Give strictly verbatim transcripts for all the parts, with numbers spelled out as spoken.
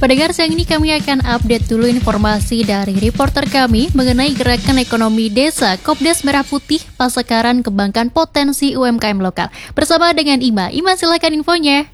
Pendengar, siang ini kami akan update dulu informasi dari reporter kami mengenai gerakan ekonomi desa Kopdes Merah Putih Pasekaran kembangkan potensi U M K M lokal. Bersama dengan Ima. Ima, silakan infonya.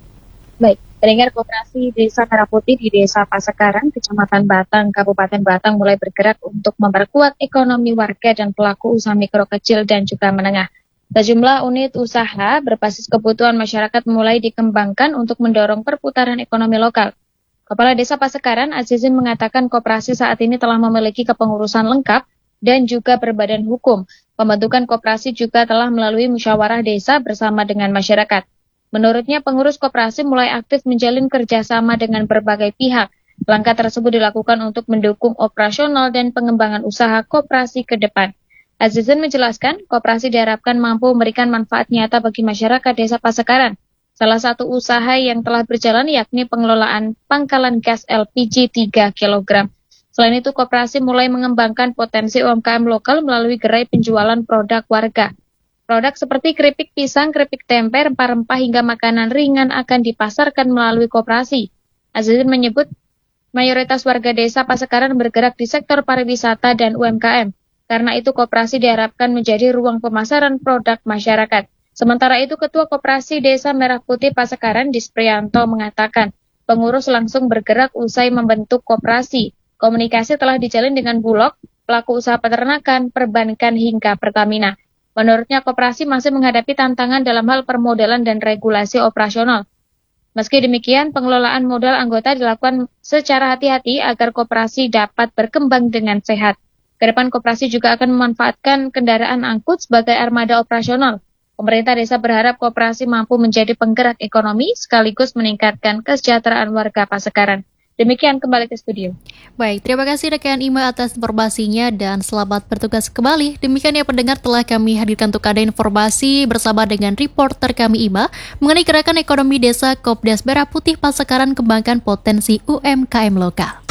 Baik, pendengar, Koperasi Desa Merah Putih di Desa Pasekaran, Kecamatan Batang, Kabupaten Batang mulai bergerak untuk memperkuat ekonomi warga dan pelaku usaha mikro kecil dan juga menengah. Sejumlah unit usaha berbasis kebutuhan masyarakat mulai dikembangkan untuk mendorong perputaran ekonomi lokal. Kepala Desa Pasekaran, Azizin, mengatakan koperasi saat ini telah memiliki kepengurusan lengkap dan juga berbadan hukum. Pembentukan koperasi juga telah melalui musyawarah desa bersama dengan masyarakat. Menurutnya, pengurus koperasi mulai aktif menjalin kerjasama dengan berbagai pihak. Langkah tersebut dilakukan untuk mendukung operasional dan pengembangan usaha koperasi ke depan. Azizin menjelaskan, koperasi diharapkan mampu memberikan manfaat nyata bagi masyarakat Desa Pasekaran. Salah satu usaha yang telah berjalan yakni pengelolaan pangkalan gas L P G tiga kilogram. Selain itu, koperasi mulai mengembangkan potensi U M K M lokal melalui gerai penjualan produk warga. Produk seperti keripik pisang, keripik tempe, rempah-rempah hingga makanan ringan akan dipasarkan melalui koperasi. Azizin menyebut mayoritas warga Desa Pasekaran bergerak di sektor pariwisata dan U M K M. Karena itu, koperasi diharapkan menjadi ruang pemasaran produk masyarakat. Sementara itu, Ketua Koperasi Desa Merah Putih Pasekaran, Disprianto, mengatakan pengurus langsung bergerak usai membentuk koperasi. Komunikasi telah dijalin dengan Bulog, pelaku usaha peternakan, perbankan hingga Pertamina. Menurutnya, koperasi masih menghadapi tantangan dalam hal permodalan dan regulasi operasional. Meski demikian, pengelolaan modal anggota dilakukan secara hati-hati agar koperasi dapat berkembang dengan sehat. Kedepan, koperasi juga akan memanfaatkan kendaraan angkut sebagai armada operasional. Pemerintah desa berharap koperasi mampu menjadi penggerak ekonomi sekaligus meningkatkan kesejahteraan warga Pasekaran. Demikian, kembali ke studio. Baik, terima kasih rekan Ima atas informasinya dan selamat bertugas kembali. Demikian ya pendengar, telah kami hadirkan untuk Anda informasi bersama dengan reporter kami Ima mengenai gerakan ekonomi desa Kopdes Merah Putih Pasekaran kembangkan potensi U M K M lokal.